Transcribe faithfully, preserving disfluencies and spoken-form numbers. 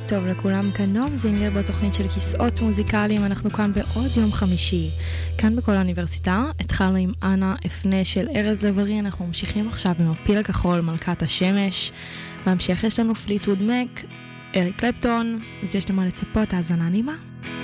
טוב לכולם, כאן נועם זינגר בתוכנית של כיסאות מוזיקליים. אנחנו כאן בעוד יום חמישי, כאן בכל האוניברסיטה. התחלנו עם אנה אפנה של ארז לב-ארי, אנחנו ממשיכים עכשיו עם הפיל הכחול, מלכת השמש. בהמשך יש לנו פליטווד מק, אריק קלפטון, אז יש למה לצפות, האזנה נעימה.